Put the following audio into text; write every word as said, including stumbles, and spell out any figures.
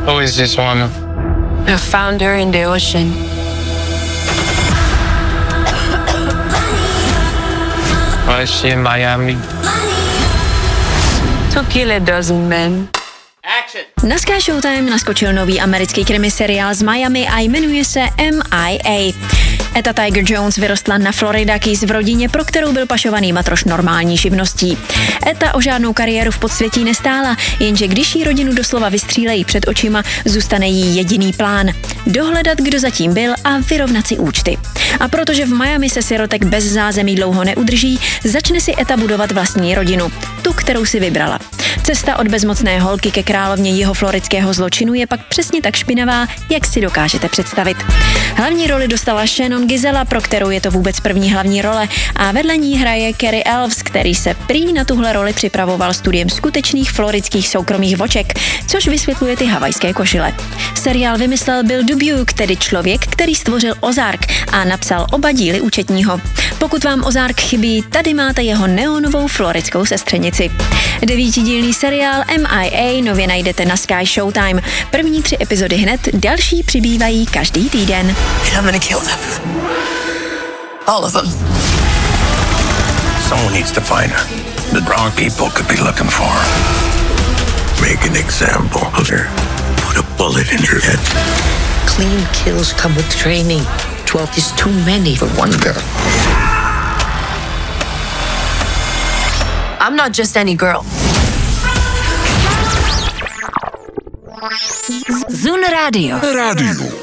Who is this woman? A founder in the ocean. Why is she in Miami? To kill a dozen men. Na Sky Showtime naskočil nový americký krimi seriál z Miami a jmenuje se M I A. Etta Tiger Jones vyrostla na Florida Keys v rodině, pro kterou byl pašovaný matroš normální živností. Etta o žádnou kariéru v podsvětí nestála, jenže když jí rodinu doslova vystřílejí před očima, zůstane jí jediný plán – dohledat, kdo zatím byl a vyrovnat si účty. A protože v Miami se sirotek bez zázemí dlouho neudrží, začne si Etta budovat vlastní rodinu, tu, kterou si vybrala. Cesta od bezmocné holky ke královně jihofloridského zločinu je pak přesně tak špinavá, jak si dokážete představit. Hlavní roli dostala Shannon Gizela, pro kterou je to vůbec první hlavní role, a vedle ní hraje Cary Elves, který se prý na tuhle roli připravoval studiem skutečných floridských soukromých voček, což vysvětluje ty havajské košile. Seriál vymyslel Bill Dubuque, tedy člověk, který stvořil Ozark a napsal oba díly Účetního. Pokud vám Ozark chybí, tady máte jeho neonovou floridskou sestřenici. Devítidílný seriál M I A nově najdete na Sky Showtime. První tři epizody hned, další přibývají každý týden. I'm gonna kill them. All of them. Someone needs to find her. The wrong people could be looking for her. Make an example of her. Put a bullet in her head. Clean kills come with training. Twelve is too many for one girl. I'm not just any girl. Zun Radio. Rádio.